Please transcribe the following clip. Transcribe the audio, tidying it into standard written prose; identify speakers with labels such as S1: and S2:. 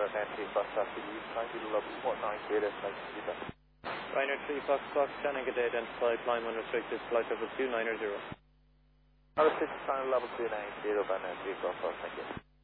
S1: 9 3 Foxtrot to the east, 90 level 490, that's 90.
S2: Ryanair 3 Foxtrot, Shannon, good day, identified, climb unrestricted, flight level 2990.
S1: Level 6, level 290, Ryanair 3 Foxtrot, thank you.